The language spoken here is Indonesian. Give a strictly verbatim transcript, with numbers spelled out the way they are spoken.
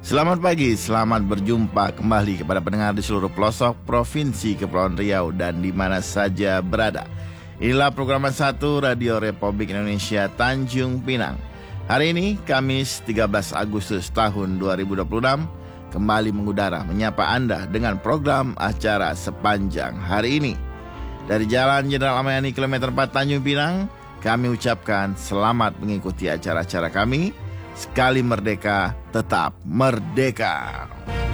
Selamat pagi, selamat berjumpa kembali kepada pendengar di seluruh pelosok Provinsi Kepulauan Riau dan di mana saja berada. Inilah program satu Radio Republik Indonesia Tanjung Pinang. Hari ini Kamis tiga belas Agustus tahun dua ribu dua puluh enam kembali mengudara menyapa Anda dengan program acara sepanjang hari ini. Dari Jalan Jenderal Amayani kilometer empat Tanjung Pinang, kami ucapkan selamat mengikuti acara-acara kami. Sekali merdeka, tetap merdeka.